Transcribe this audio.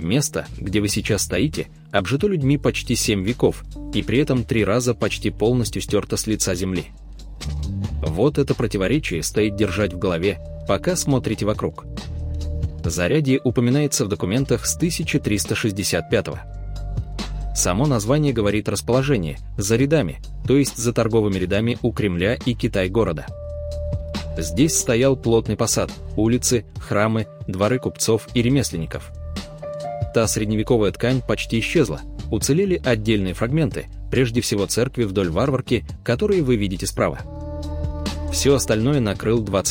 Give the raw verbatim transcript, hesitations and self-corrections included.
Место, где вы сейчас стоите, обжито людьми почти семь веков, и при этом три раза почти полностью стерто с лица земли. Вот это противоречие стоит держать в голове, пока смотрите вокруг. Зарядье упоминается в документах с тысяча триста шестьдесят пятого. Само название говорит расположение, за рядами, то есть за торговыми рядами у Кремля и Китай-города. Здесь стоял плотный посад, улицы, храмы, дворы купцов и ремесленников. Та средневековая ткань почти исчезла, уцелели отдельные фрагменты, прежде всего церкви вдоль Варварки, которые вы видите справа. Все остальное накрыл двадцать